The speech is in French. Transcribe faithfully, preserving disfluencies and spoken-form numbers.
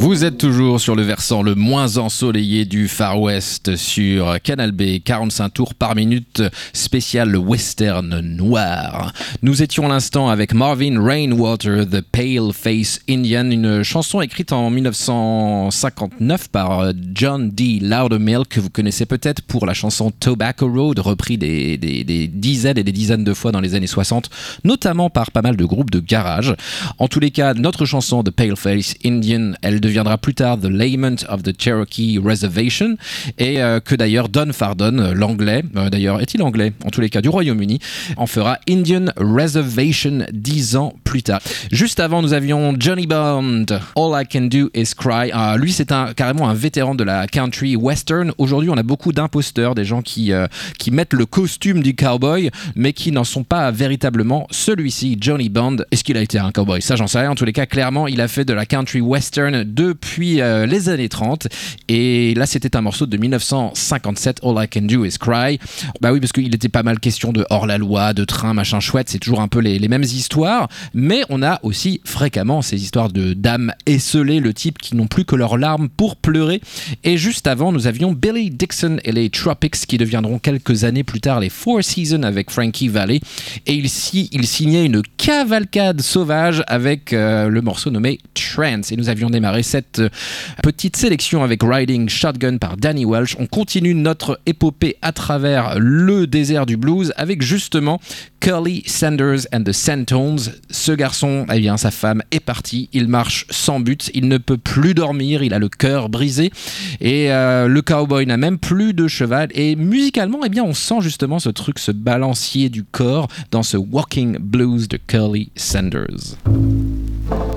Vous êtes toujours sur le versant le moins ensoleillé du Far West sur Canal B, quarante-cinq tours par minute, spécial western noir. Nous étions à l'instant avec Marvin Rainwater, The Pale Face Indian, une chanson écrite en dix-neuf cent cinquante-neuf par John D. Loudermilk, que vous connaissez peut-être pour la chanson Tobacco Road, repris des, des, des dizaines et des dizaines de fois dans les années soixante, notamment par pas mal de groupes de garage. En tous les cas, notre chanson The Pale Face Indian, elle deviendra plus tard The Lament of the Cherokee Reservation, et euh, que d'ailleurs Don Fardon, l'anglais, euh, d'ailleurs est-il anglais, en tous les cas du Royaume-Uni, en fera Indian Reservation dix ans plus tard. Juste avant, nous avions Johnny Bond, All I Can Do Is Cry. Ah, lui, c'est un, carrément un vétéran de la country western. Aujourd'hui, on a beaucoup d'imposteurs, des gens qui, euh, qui mettent le costume du cowboy, mais qui n'en sont pas véritablement. Celui-ci, Johnny Bond, est-ce qu'il a été un cowboy? Ça, j'en sais rien. En tous les cas, clairement, il a fait de la country western depuis euh, les années trente. Et là, c'était un morceau de dix-neuf cent cinquante-sept, All I Can Do Is Cry. Bah oui, parce qu'il était pas mal question de hors-la-loi, de train, machin chouette. C'est toujours un peu les, les mêmes histoires. Mais on a aussi fréquemment ces histoires de dames esselées, le type qui n'ont plus que leurs larmes pour pleurer. Et juste avant, nous avions Billy Dixon et les Tropics, qui deviendront quelques années plus tard les Four Seasons avec Frankie Valli. Et il, si, il signait une cavalcade sauvage avec euh, le morceau nommé Trance. Et nous avions démarré cette euh, petite sélection avec Riding Shotgun par Danny Welch. On continue notre épopée à travers le désert du blues avec justement Curly Sanders and the Santones. Ce garçon, eh bien, sa femme est partie. Il marche sans but. Il ne peut plus dormir. Il a le cœur brisé. Et euh, le cowboy n'a même plus de cheval. Et musicalement, eh bien, on sent justement ce truc, ce balancier du corps dans ce Walking Blues de Curly Sanders.